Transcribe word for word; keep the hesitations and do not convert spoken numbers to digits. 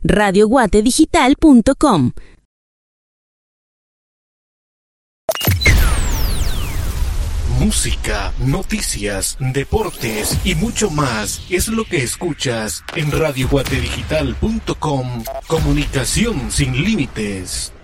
radio guate digital punto com. Música, noticias, deportes y mucho más es lo que escuchas en radio guate digital punto com. Comunicación sin límites.